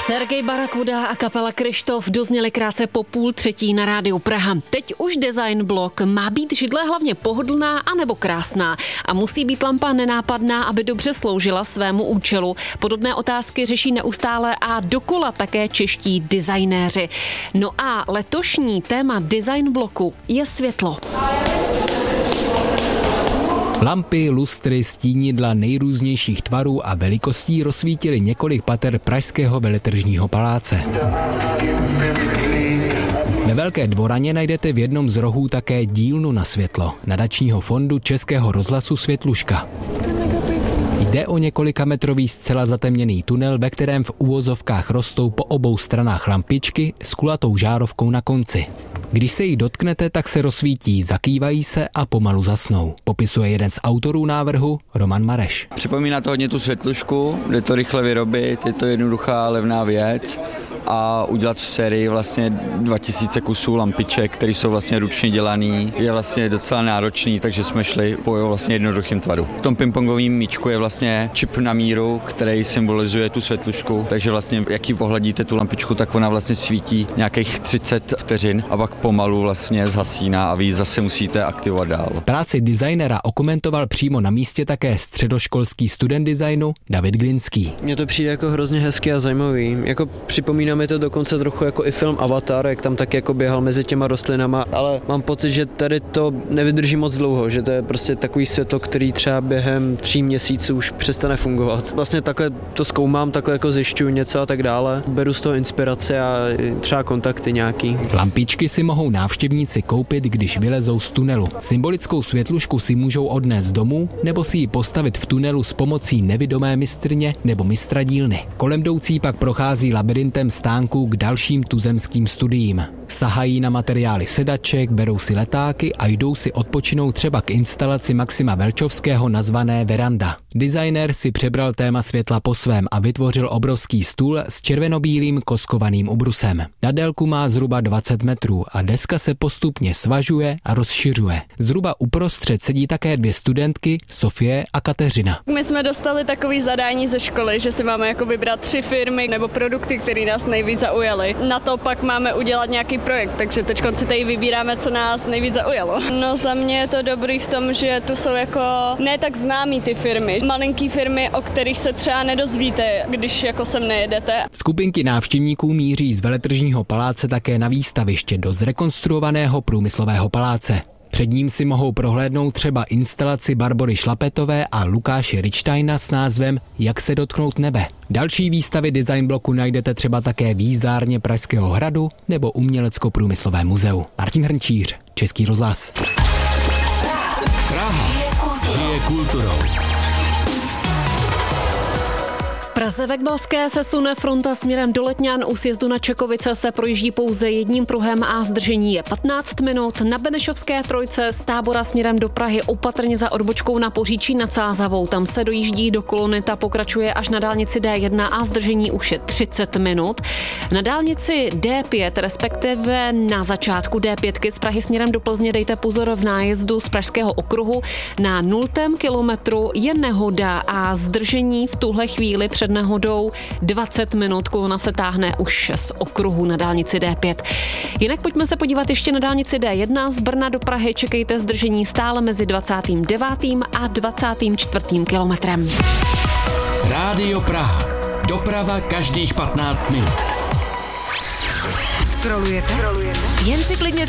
Sergej Barakuda a kapela Kryštof dozněli krátce po 2:30 na rádiu Praha. Teď už design blok. Má být židle hlavně pohodlná anebo krásná a musí být lampa nenápadná, aby dobře sloužila svému účelu. Podobné otázky řeší neustále a dokola také čeští designéři. No a letošní téma design bloku je světlo. Lampy, lustry, stínidla nejrůznějších tvarů a velikostí rozsvítily několik pater pražského veletržního paláce. Ve Velké dvoraně najdete v jednom z rohů také dílnu na světlo nadačního fondu Českého rozhlasu Světluška. Jde o několikametrový zcela zatemněný tunel, ve kterém v uvozovkách rostou po obou stranách lampičky s kulatou žárovkou na konci. Když se jí dotknete, tak se rozsvítí, zakývají se a pomalu zasnou. Popisuje jeden z autorů návrhu, Roman Mareš. Připomíná to hodně tu Světlušku, jde to rychle vyrobit, je to jednoduchá levná věc a udělat v sérii vlastně 2000 kusů lampiček, které jsou vlastně ručně dělaný, je vlastně docela náročný, takže jsme šli po vlastně jednoduchým tvaru. V tom pingpongovém míčku je vlastně čip na míru, který symbolizuje tu Světlušku, takže vlastně jak ji pohladíte tu lampičku, tak ona vlastně svítí nějakých 30 vteřin a pak pomalu vlastně zhasíná a vy zase musíte aktivovat dál. Práci designera okomentoval přímo na místě také středoškolský student designu David Glinský. Mně to přijde jako hrozně hezký a zajímavý. Jako připomíná mi to dokonce trochu jako i film Avatar, jak tam tak jako běhal mezi těma rostlinama, ale mám pocit, že tady to nevydrží moc dlouho, že to je prostě takový světlo, který třeba během 3 měsíců už přestane fungovat. Vlastně takhle to zkoumám, takhle jako zjišťuju něco a tak dále. Beru z toho inspiraci a třeba kontakty nějaký. Lampičky si mohou návštěvníci koupit, když vylezou z tunelu. Symbolickou Světlušku si můžou odnést domů nebo si ji postavit v tunelu s pomocí nevidomé mistrně nebo mistra dílny. Kolem jdoucí pak prochází labirintem stánků k dalším tuzemským studiím. Sahají na materiály sedaček, berou si letáky a jdou si odpočinout třeba k instalaci Maxima Velčovského nazvané Veranda. Designér si přebral téma světla po svém a vytvořil obrovský stůl s červenobílým koskovaným ubrusem. Na délku má zhruba 20 metrů a deska se postupně svažuje a rozšiřuje. Zhruba uprostřed sedí také 2 studentky, Sofie a Kateřina. My jsme dostali takový zadání ze školy, že si máme jako vybrat 3 firmy nebo produkty, které nás nejvíc zaujaly. Na to pak máme udělat nějaký projekt, takže teď si tady vybíráme, co nás nejvíc zaujalo. No za mě je to dobrý v tom, že tu jsou jako ne tak známý ty firmy, malinký firmy, o kterých se třeba nedozvíte, když jako sem nejedete. Skupinky návštěvníků míří z veletržního paláce také na výstaviště do zrekonstruovaného průmyslového paláce. Před ním si mohou prohlédnout třeba instalaci Barbory Šlapetové a Lukáše Richtsteina s názvem Jak se dotknout nebe. Další výstavy design bloku najdete třeba také v jízdárně Pražského hradu nebo Umělecko-průmyslovém muzeu. Martin Hrnčíř, Český rozhlas. Praha žije kulturou. V Praze ve Gbalské se sune fronta směrem do Letňan. U sjezdu na Čekovice se projíždí pouze jedním pruhem a zdržení je 15 minut. Na Benešovské trojce z Tábora směrem do Prahy opatrně za odbočkou na Poříčí nad Sázavou. Tam se dojíždí do kolony, ta pokračuje až na dálnici D1 a zdržení už je 30 minut. Na dálnici D5, respektive na začátku D5 z Prahy směrem do Plzně dejte pozor v nájezdu z Pražského okruhu. Na 0. kilometru je nehoda a zdržení v tuhle chvíli před nehodou 20 minut, kolona se táhne už z okruhu na dálnici D5. Jinak pojďme se podívat ještě na dálnici D1 z Brna do Prahy, čekejte zdržení stále mezi 29. a 24. kilometrem. Rádio Praha. Doprava každých 15 minut. Scrollujete? Jen si klidně